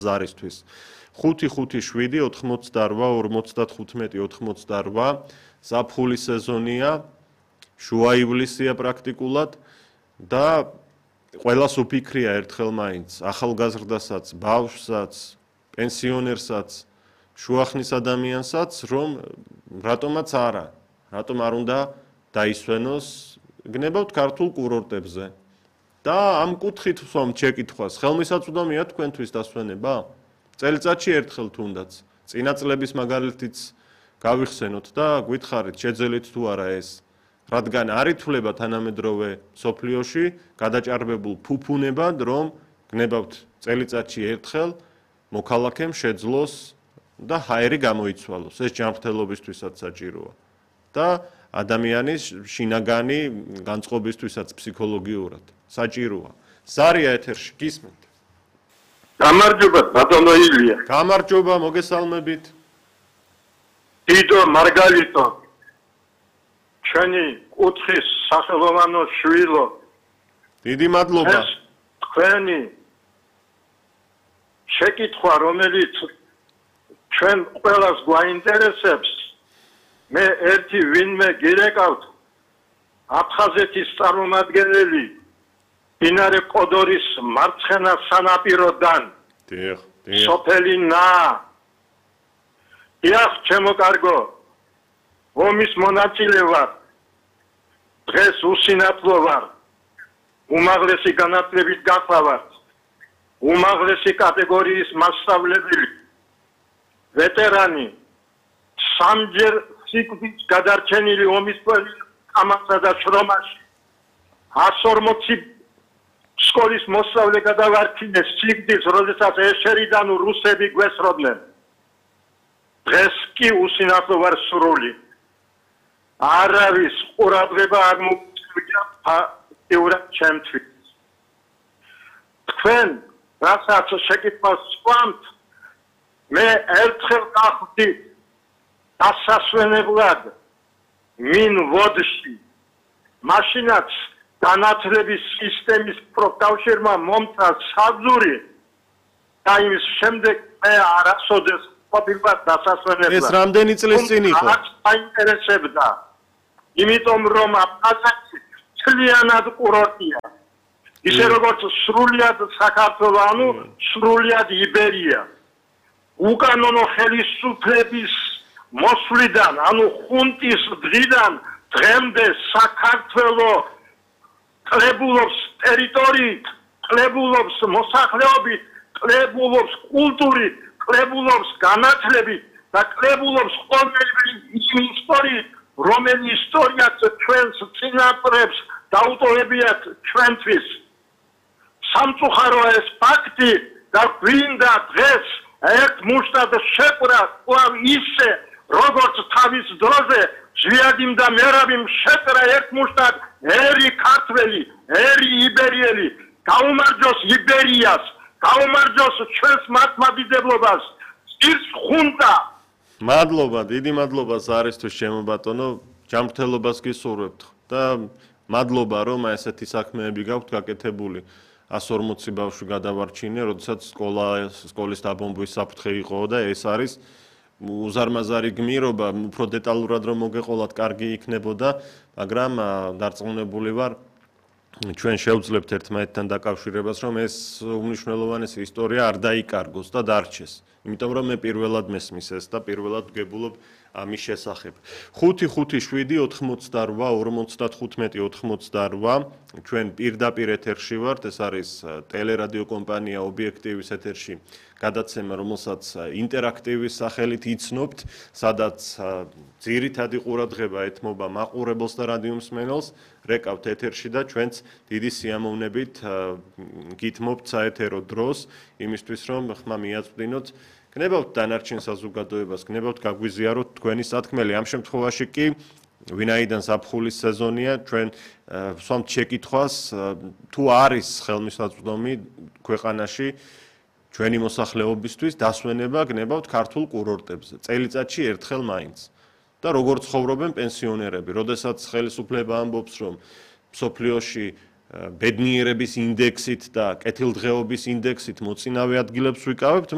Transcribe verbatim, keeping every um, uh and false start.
ზარისთვის. ხუთი ხუთი შვიდი ოთხმოცდარვა ორმოცდათხუთმეტი ოთხმოცდარვა ზაფხულის სეზონია, შუა ივლისია პრაქტიკულად და ყველას უფიქრია ერთხელ მაინც, ახალგაზრდასაც, ბავშვსაც, პენსიონერსაც, შუახნის ადამიანსაც, რომ რატომაც არა, რატომ არ უნდა დაისვენოს, გნებავთ ქართულ კურორტებზე. და ამ კუთხით ვსვამ შეკითხვას, ხელმისაწვდომია თქვენთვის დასვენება? წელიწადში ერთხელ თუნდაც, წინა წლების მაგალითიც გავიხსენოთ და გითხარით, შეძელით თუ არა ეს, რადგან არ ითვლება თანამედროვე მსოფლიოში გადაჭარბებულ ფუფუნებად, რომ გნებავთ წელიწადში ერთხელ მოქალაქემ შეძლოს და ჰაერი გამოიცვალოს. ეს ჯანმრთელობისთვისაც საჭიროა. და ადამიანის შინაგანი განწყობისთვისაც ფსიქოლოგიურად საჭიროა. ზარია ეთერში გისმენთ. გამარჯობა, ბატონო ილია. გამარჯობა, მოგესალმებით. დიდო მარგალიტო. ჩვენი კუთხის სახელოვანო შვილო. დიდი მადლობა. ეს თქვენი შეკითხვა, რომელიც ჩვენ ყველას გვაინტერესებს, მე ერთი ვინმე გირეკავთ აფხაზეთის წარმომადგენელი მდინარე ყოდორის მარცხენა სანაპიროდან. დიახ, დიახ. სოფელი ნა. დიახ, ჩემო კარგო. ომის მონაწილე ვარ. დღეს უსინათლო ვარ. უმაღლესი განათლებით გაყვავართ. უმაღლესი კატეგორიის მასწავლებელი. ვეტერანი. სამჯერ სიკვდილით გადარჩენილი ომის კამათსა და შრომაში. ას ორმოცი სკოლის მოსწავლე გადავარჩინეს სიკვდილს, როდესაც ეშერიდან რუსები გვესროდნენ. დღეს კი უსინათლო ვარ სრული. არავის ყურადღება არ მოგწევია ფაქტიურად ჩემთვის. თქვენ რასაც შეკითხვას სვამთ, მე ერთხელ გავხდი დასასვენებლად მინ ვოდში. მაშინაც განათლების სისტემის პროფკავშირმა მომცა საძური და იმის შემდეგ მე არასოდეს ყოფილვარ დასასვენებლად. ეს რამდენი წლის წინ იყო? რაც აინტერესებდა. იმიტომ რომ აფხაზეთი ძალიანად კურორტია. ისე როგორც სრულიად საქართველო, ანუ სრულიად იბერია. უკანონო ხელისუფლების მოსვლიდან, ანუ ხუნტის დღიდან დღემდე საქართველო კლებულობს ტერიტორიით, კლებულობს მოსახლეობით, კლებულობს კულტურით, კლებულობს განათლებით და კლებულობს ყოველგვარი ისტორიით, რომელი ისტორიაც ჩვენს წინაპრებს დაუტოვებიათ ჩვენთვის. სამწუხაროა ეს ფაქტი და გვინდა დღეს ერთ მუშტად შეყვრა კვლავ ისე, როგორც თავის დროზე ჟვიადის და მერაბის შეყრა ერთ მუშტად ერი ქართველი, ერი იბერიელი, გაუმარჯოს იბერიას, გაუმარჯოს ჩვენს მართლმადიდებლობას, ის ხუნტა. მადლობა, დიდი მადლობა ზარისთვის ჩემო ბატონო, ჯანმრთელობას გისურვებთ და მადლობა რომ ესეთი საქმეები გაქვთ გაკეთებული. ას ორმოცი ბავშვი გადავარჩინე, როდესაც სკოლა სკოლის დაბომბვის საფრთხე იყო და ეს არის უზარმაზარი გმირობა, უფრო დეტალურად რომ მოგეყოლათ, კარგი იქნებოდა, მაგრამ დარწმუნებული ვარ, ჩვენ შევძლებთ ერთმანეთთან დაკავშირებას, რომ ეს უმნიშვნელოვანესი ისტორია არ დაიკარგოს და დარჩეს. იმიტომ რომ მე პირველად მესმის ეს და პირველად ვგებულობ ამის შესახებ. ხუთი ხუთი შვიდი ოთხმოცდარვა ორმოცდათხუთმეტი ოთხმოცდარვა ჩვენ პირდაპირ ეთერში ვართ, ეს არის ტელერადიო კომპანია ობიექტივის ეთერში გადაცემა, რომელსაც ინტერაქტივის სახელით იცნობთ, სადაც ძირითადი ყურადღება ეთმობა მაყურებელს და რადიომსმენელს, რეკავთ ეთერში და ჩვენც დიდი სიამოვნებით გითმობთ საეთერო დროს, იმისთვის რომ ხმა მიაწვდინოთ, გნებავთ დანარჩენ საზოგადოებას, გნებავთ გაგვიზიაროთ თქვენი სათქმელი. ამ შემთხვევაში კი ვინაიდან ზაფხულის სეზონია, ჩვენ ვსვამთ შეკითხვას, თუ არის ხელმისაწვდომი ქვეყანაში ჩვენი მოსახლეობისთვის დასვენება გნებავთ ქართულ კურორტებზე, წელიწადში ერთხელ მაინც. და როგორ ცხოვრობენ პენსიონერები, როდესაც ხელისუფლება ამბობს, რომ მსოფლიოში ბედნიერების ინდექსით და კეთილდღეობის ინდექსით მოწინავე ადგილებს ვიკავებთ,